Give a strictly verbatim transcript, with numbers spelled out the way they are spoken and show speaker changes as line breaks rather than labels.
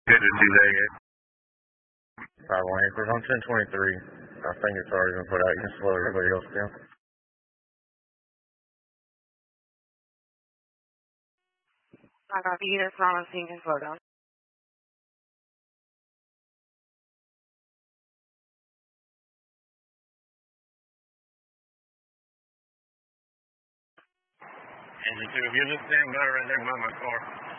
Good to see that yet. five one eight, we're on ten twenty-three. I think it's already been put out. You can slow everybody else down.
I copy you. That's not a single photo.
Engine two, if you just stand by right there by my car.